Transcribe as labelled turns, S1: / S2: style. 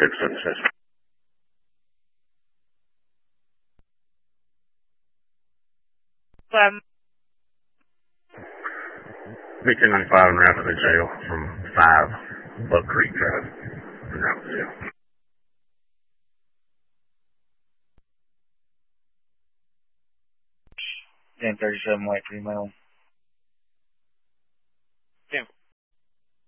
S1: 676. Victor 95 and route to the jail from 5 Buck Creek Drive. En route to jail.
S2: 1037 White 3 mile.